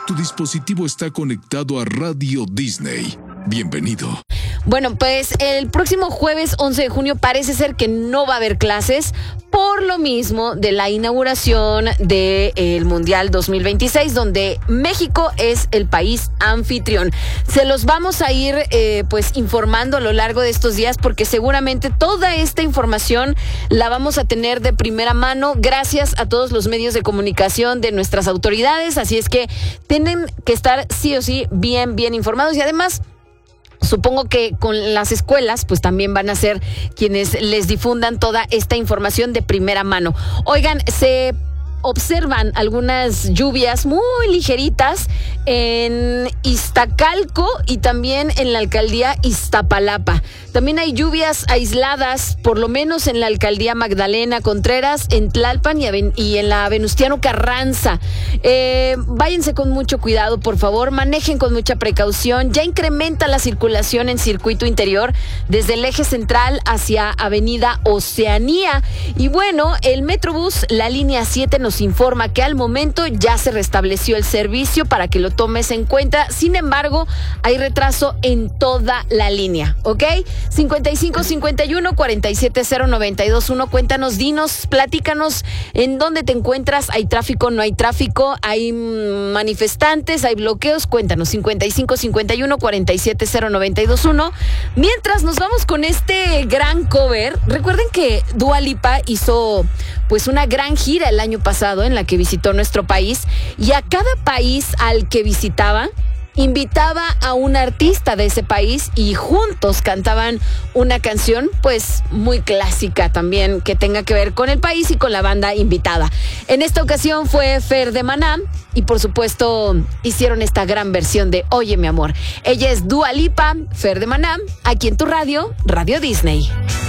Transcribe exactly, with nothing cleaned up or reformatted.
Tu dispositivo está conectado a Radio Disney. Bienvenido. Bueno, pues el próximo jueves once de junio parece ser que no va a haber clases por lo mismo de la inauguración del Mundial dos mil veintiséis, donde México es el país anfitrión. Se los vamos a ir eh, pues informando a lo largo de estos días, porque seguramente toda esta información la vamos a tener de primera mano gracias a todos los medios de comunicación de nuestras autoridades, así es que tienen que estar sí o sí bien, bien informados y además supongo que con las escuelas, pues también van a ser quienes les difundan toda esta información de primera mano. Oigan, se observan algunas lluvias muy ligeritas en Iztacalco y también en la alcaldía Iztapalapa. También hay lluvias aisladas, por lo menos en la alcaldía Magdalena Contreras, en Tlalpan y, y en la Venustiano Carranza. Eh, váyanse con mucho cuidado, por favor, manejen con mucha precaución. Ya incrementa la circulación en circuito interior desde el eje central hacia Avenida Oceanía. Y bueno, el Metrobús, la línea siete, nos informa que al momento ya se restableció el servicio para que lo tomes en cuenta. Sin embargo, hay retraso en toda la línea, ¿ok? cincuenta y cinco cincuenta y uno cuarenta y siete cero noventa y dos uno. Cuéntanos, dinos, platícanos en dónde te encuentras. ¿Hay tráfico? ¿No hay tráfico? ¿Hay manifestantes? ¿Hay bloqueos? Cuéntanos, cincuenta y cinco cincuenta y uno cuarenta y siete cero noventa y dos uno. Mientras nos vamos con este gran cover, recuerden que Dua Lipa hizo pues una gran gira el año pasado en la que visitó nuestro país, y a cada país al que visitaba invitaba a un artista de ese país y juntos cantaban una canción pues muy clásica también que tenga que ver con el país y con la banda invitada. En esta ocasión fue Fer de Maná y por supuesto hicieron esta gran versión de Oye mi amor. Ella es Dua Lipa, Fer de Maná, aquí en tu radio, Radio Disney.